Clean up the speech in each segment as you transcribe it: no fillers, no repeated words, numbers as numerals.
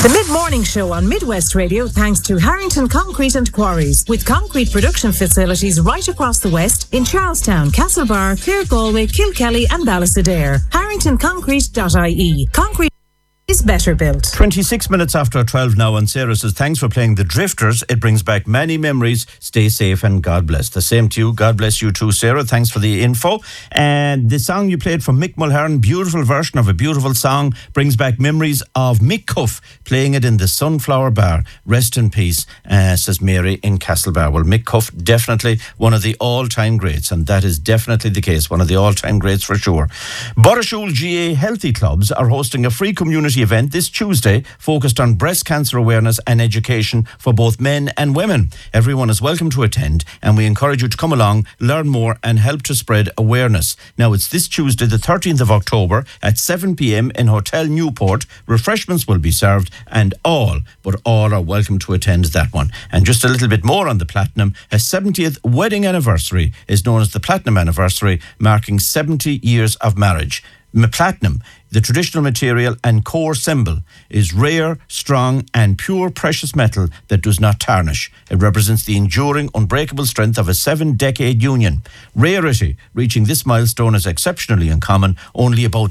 The mid-morning show on Midwest Radio thanks to Harrington Concrete and Quarries, with concrete production facilities right across the West in Charlestown, Castlebar, Clare, Galway, Kilkelly and Ballysadare. HarringtonConcrete.ie. Concrete is better built. 26 minutes after 12 now, and Sarah says, thanks for playing The Drifters. It brings back many memories. Stay safe and God bless. The same to you. God bless you too, Sarah. Thanks for the info. And the song you played from Mick Mulhern, beautiful version of a beautiful song, brings back memories of Mick Cuff playing it in the Sunflower Bar. Rest in peace, says Mary in Castlebar. Well, Mick Cuff, definitely one of the all-time greats, and that is definitely the case. One of the all-time greats for sure. Buttershool GA Healthy Clubs are hosting a free community event this Tuesday focused on breast cancer awareness and education for both men and women. Everyone is welcome to attend, and we encourage you to come along, learn more and help to spread awareness. Now, it's this Tuesday the 13th of October at 7 p.m. in Hotel Newport. Refreshments will be served, and all are welcome to attend that one. And just a little bit more on the Platinum. A 70th wedding anniversary is known as the Platinum Anniversary, marking 70 years of marriage. Platinum, the traditional material and core symbol, is rare, strong and pure precious metal that does not tarnish. It represents the enduring, unbreakable strength of a 7-decade union. Rarity reaching this milestone is exceptionally uncommon. Only about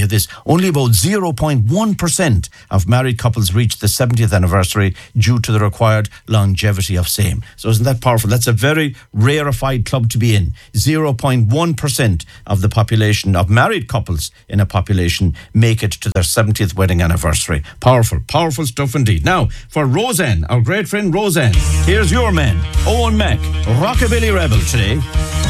0.1% of married couples reach the 70th anniversary due to the required longevity of same. So isn't that powerful? That's a very rarefied club to be in. 0.1% of the population of married couples in a population make it to their 70th wedding anniversary. Powerful, powerful stuff indeed. Now, for Roseanne, our great friend Roseanne, here's your man, Owen Mack, Rockabilly Rebel today.